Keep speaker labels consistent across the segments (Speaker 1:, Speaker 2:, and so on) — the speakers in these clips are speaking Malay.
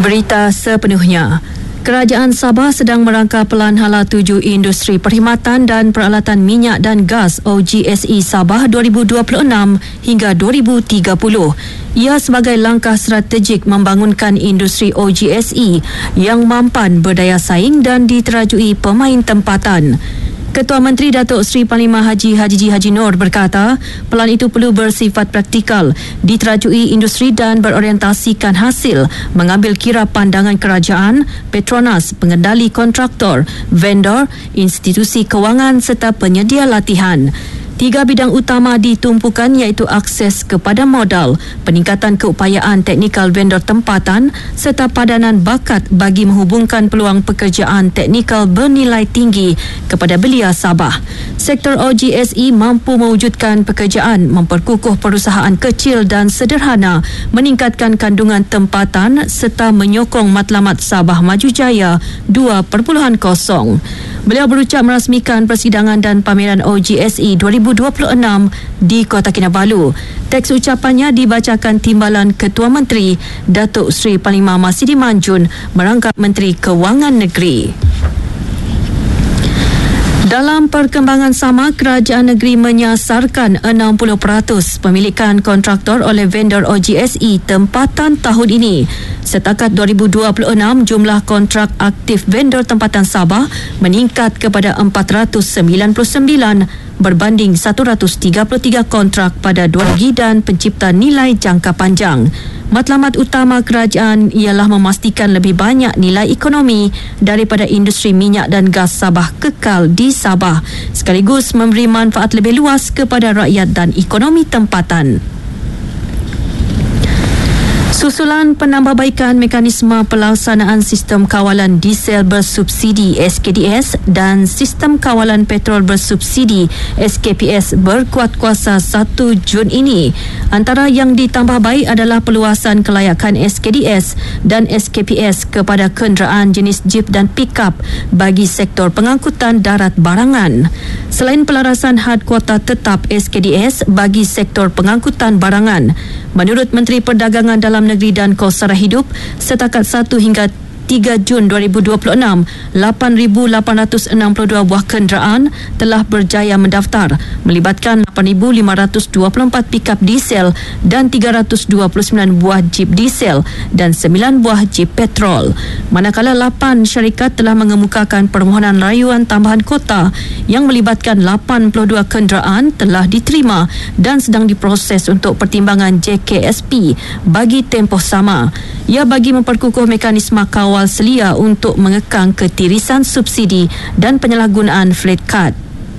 Speaker 1: Berita sepenuhnya. Kerajaan Sabah sedang merangka pelan hala tuju industri perkhidmatan dan peralatan minyak dan gas OGSE Sabah 2026 hingga 2030. Ia sebagai langkah strategik membangunkan industri OGSE yang mampan berdaya saing dan diterajui pemain tempatan. Ketua Menteri Datuk Seri Panglima Haji Haji Noor berkata, pelan itu perlu bersifat praktikal, diterajui industri dan berorientasikan hasil, mengambil kira pandangan kerajaan, Petronas, pengendali kontraktor, vendor, institusi kewangan serta penyedia latihan. 3 bidang utama ditumpukan iaitu akses kepada modal, peningkatan keupayaan teknikal vendor tempatan serta padanan bakat bagi menghubungkan peluang pekerjaan teknikal bernilai tinggi kepada belia Sabah. Sektor OGSE mampu mewujudkan pekerjaan, memperkukuh perusahaan kecil dan sederhana, meningkatkan kandungan tempatan serta menyokong matlamat Sabah Maju Jaya 2.0. Beliau berucap merasmikan persidangan dan pameran OGSE 2026 di Kota Kinabalu. Teks ucapannya dibacakan Timbalan Ketua Menteri Datuk Seri Panglima Masidi Manjun merangkap Menteri Kewangan Negeri. Dalam perkembangan sama, kerajaan negeri menyasarkan 60% pemilikan kontraktor oleh vendor OGSE tempatan tahun ini. Setakat 2026, jumlah kontrak aktif vendor tempatan Sabah meningkat kepada 499 berbanding 133 kontrak pada 2 dan pencipta nilai jangka panjang. Matlamat utama kerajaan ialah memastikan lebih banyak nilai ekonomi daripada industri minyak dan gas Sabah kekal di Sabah, sekaligus memberi manfaat lebih luas kepada rakyat dan ekonomi tempatan. Susulan penambahbaikan mekanisme pelaksanaan sistem kawalan diesel bersubsidi SKDS dan sistem kawalan petrol bersubsidi SKPS berkuat kuasa 1 Jun ini. Antara yang ditambah baik adalah perluasan kelayakan SKDS dan SKPS kepada kenderaan jenis jeep dan pick-up bagi sektor pengangkutan darat barangan. Selain pelarasan had kuota tetap SKDS bagi sektor pengangkutan barangan, menurut Menteri Perdagangan Dalam Negeri dan Kos Sara Hidup, setakat 1 hingga 3 Jun 2026, 8,862 buah kenderaan telah berjaya mendaftar, melibatkan 8,524 pikap diesel dan 329 buah jeep diesel dan 9 buah jeep petrol. Manakala 8 syarikat telah mengemukakan permohonan rayuan tambahan kota yang melibatkan 82 kenderaan telah diterima dan sedang diproses untuk pertimbangan JKSP bagi tempoh sama. Ia bagi memperkukuh mekanisme kawal selia untuk mengekang ketirisan subsidi dan penyalahgunaan flat card.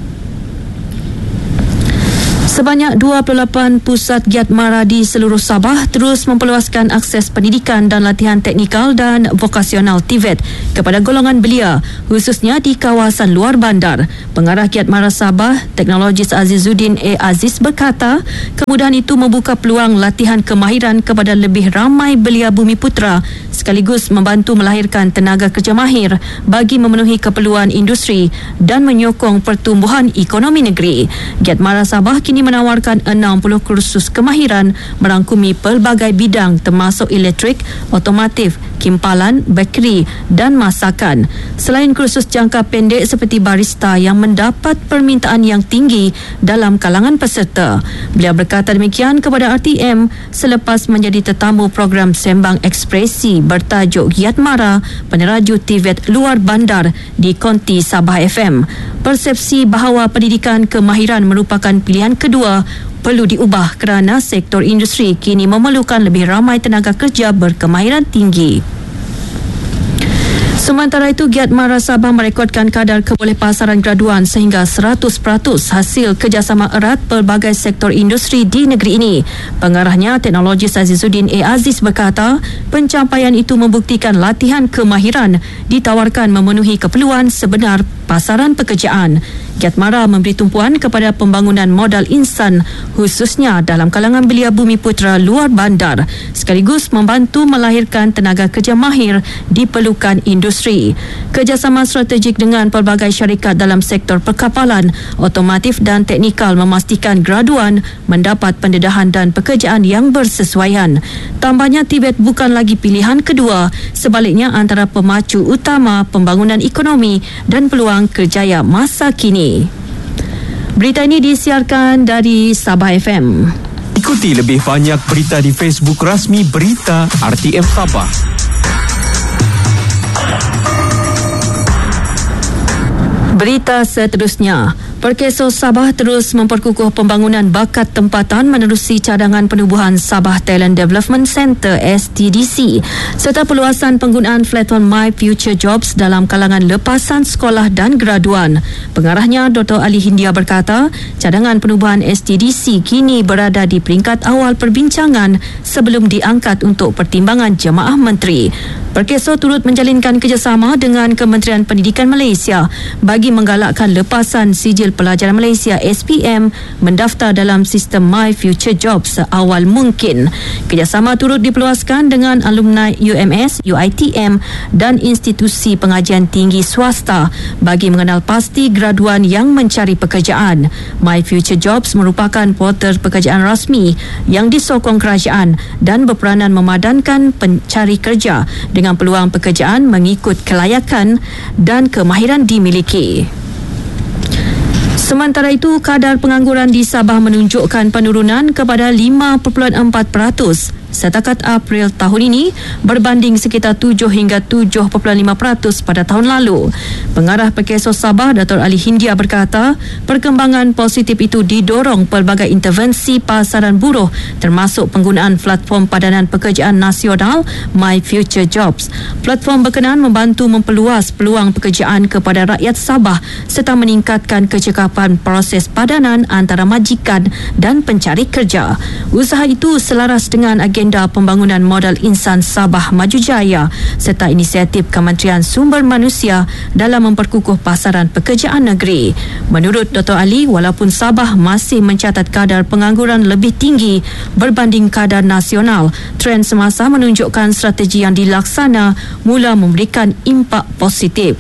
Speaker 1: Sebanyak 28 pusat giat mara di seluruh Sabah terus memperluaskan akses pendidikan dan latihan teknikal dan vokasional TVET kepada golongan belia, khususnya di kawasan luar bandar. Pengarah Giat Mara Sabah, Teknologis Azizuddin A. Aziz berkata, kemudahan itu membuka peluang latihan kemahiran kepada lebih ramai belia Bumi Putra sekaligus membantu melahirkan tenaga kerja mahir bagi memenuhi keperluan industri dan menyokong pertumbuhan ekonomi negeri. Giat Mara Sabah kini menawarkan 60 kursus kemahiran merangkumi pelbagai bidang termasuk elektrik, otomotif, kimpalan, bakery dan masakan. Selain kursus jangka pendek seperti barista yang mendapat permintaan yang tinggi dalam kalangan peserta. Beliau berkata demikian kepada RTM selepas menjadi tetamu program Sembang Ekspresi bertajuk Giat Mara Peneraju TVET Luar Bandar di Konti Sabah FM. Persepsi bahawa pendidikan kemahiran merupakan pilihan kedua perlu diubah kerana sektor industri kini memerlukan lebih ramai tenaga kerja berkemahiran tinggi. Sementara itu, Giat Mara Sabah merekodkan kadar kebolehpasaran graduan sehingga 100% hasil kerjasama erat pelbagai sektor industri di negeri ini. Pengarahnya, Teknologis Azizuddin A. Aziz berkata, pencapaian itu membuktikan latihan kemahiran ditawarkan memenuhi keperluan sebenar pasaran pekerjaan. Kiat Mara memberi tumpuan kepada pembangunan modal insan khususnya dalam kalangan belia bumi putera luar bandar sekaligus membantu melahirkan tenaga kerja mahir diperlukan industri. Kerjasama strategik dengan pelbagai syarikat dalam sektor perkapalan, otomotif dan teknikal memastikan graduan mendapat pendedahan dan pekerjaan yang bersesuaian. Tambahnya, Tibet bukan lagi pilihan kedua, sebaliknya antara pemacu utama pembangunan ekonomi dan peluang kerjaya masa kini. Berita ini disiarkan dari Sabah FM.
Speaker 2: Ikuti lebih banyak berita di Facebook rasmi Berita RTM Sabah.
Speaker 1: Berita seterusnya. Perkeso Sabah terus memperkukuh pembangunan bakat tempatan menerusi cadangan penubuhan Sabah Talent Development Centre STDC serta perluasan penggunaan platform My Future Jobs dalam kalangan lepasan sekolah dan graduan. Pengarahnya Dr. Ali Hindia berkata, cadangan penubuhan STDC kini berada di peringkat awal perbincangan sebelum diangkat untuk pertimbangan jemaah menteri. Perkeso turut menjalinkan kerjasama dengan Kementerian Pendidikan Malaysia bagi menggalakkan lepasan sijil pelajar Malaysia SPM mendaftar dalam sistem My Future Jobs seawal mungkin. Kerjasama turut diperluaskan dengan alumni UMS, UiTM dan institusi pengajian tinggi swasta bagi mengenal pasti graduan yang mencari pekerjaan. My Future Jobs merupakan portal pekerjaan rasmi yang disokong kerajaan dan berperanan memadankan pencari kerja dengan peluang pekerjaan mengikut kelayakan dan kemahiran dimiliki. Sementara itu, kadar pengangguran di Sabah menunjukkan penurunan kepada 5.4% setakat April tahun ini berbanding sekitar 7 hingga 7.5% pada tahun lalu. Pengarah Perkeso Sabah, Dato' Ali Hindia berkata, perkembangan positif itu didorong pelbagai intervensi pasaran buruh termasuk penggunaan platform padanan pekerjaan nasional My Future Jobs. Platform berkenaan membantu memperluas peluang pekerjaan kepada rakyat Sabah serta meningkatkan kecekapan proses padanan antara majikan dan pencari kerja. Usaha itu selaras dengan agenda pembangunan modal insan Sabah Maju Jaya serta inisiatif Kementerian Sumber Manusia dalam memperkukuh pasaran pekerjaan negeri. Menurut Dr. Ali, walaupun Sabah masih mencatat kadar pengangguran lebih tinggi berbanding kadar nasional, trend semasa menunjukkan strategi yang dilaksana mula memberikan impak positif.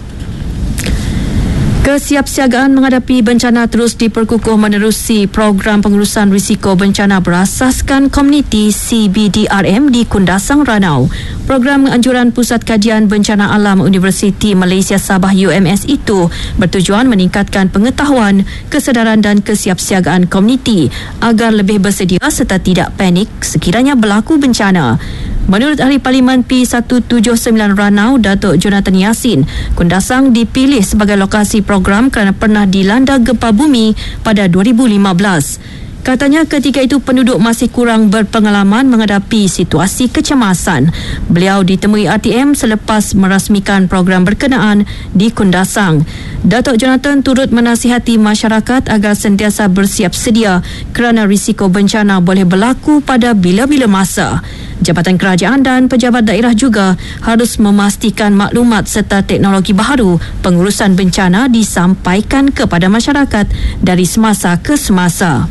Speaker 1: Kesiapsiagaan menghadapi bencana terus diperkukuh menerusi program pengurusan risiko bencana berasaskan komuniti CBDRM di Kundasang Ranau. Program anjuran Pusat Kajian Bencana Alam Universiti Malaysia Sabah UMS itu bertujuan meningkatkan pengetahuan, kesedaran dan kesiapsiagaan komuniti agar lebih bersedia serta tidak panik sekiranya berlaku bencana. Menurut Ahli Parlimen P179 Ranau, Datuk Jonathan Yassin, Kundasang dipilih sebagai lokasi program kerana pernah dilanda gempa bumi pada 2015. Katanya ketika itu penduduk masih kurang berpengalaman menghadapi situasi kecemasan. Beliau ditemui RTM selepas merasmikan program berkenaan di Kundasang. Datuk Jonathan turut menasihati masyarakat agar sentiasa bersiap sedia kerana risiko bencana boleh berlaku pada bila-bila masa. Jabatan Kerajaan dan pejabat daerah juga harus memastikan maklumat serta teknologi baharu pengurusan bencana disampaikan kepada masyarakat dari semasa ke semasa.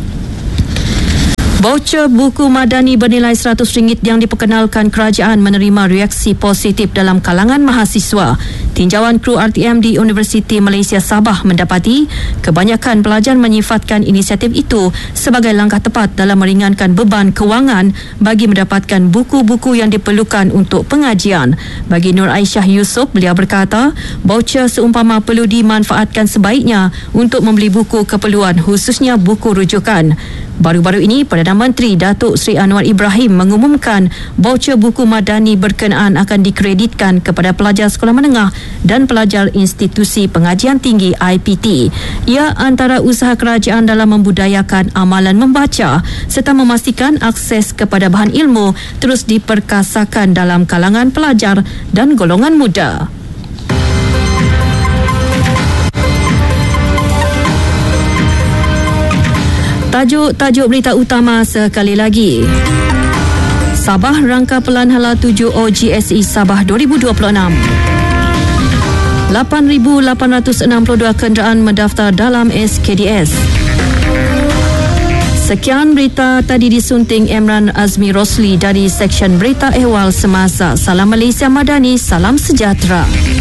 Speaker 1: Baucer buku madani bernilai RM100 yang diperkenalkan kerajaan menerima reaksi positif dalam kalangan mahasiswa. Tinjauan kru RTM di Universiti Malaysia Sabah mendapati kebanyakan pelajar menyifatkan inisiatif itu sebagai langkah tepat dalam meringankan beban kewangan bagi mendapatkan buku-buku yang diperlukan untuk pengajian. Bagi Nur Aisyah Yusof, beliau berkata, baucer seumpama perlu dimanfaatkan sebaiknya untuk membeli buku keperluan khususnya buku rujukan. Baru-baru ini, Perdana Menteri Datuk Seri Anwar Ibrahim mengumumkan baucer buku madani berkenaan akan dikreditkan kepada pelajar sekolah menengah dan pelajar institusi pengajian tinggi IPT. Ia antara usaha kerajaan dalam membudayakan amalan membaca serta memastikan akses kepada bahan ilmu terus diperkasakan dalam kalangan pelajar dan golongan muda. Tajuk berita utama sekali lagi. Sabah rangka pelan hala 7 OGSE Sabah 2026. 8,862 kenderaan mendaftar dalam SKDS. Sekian berita tadi disunting Emran Azmi Rosli dari Seksyen Berita Ehwal Semasa. Salam Malaysia Madani, salam sejahtera.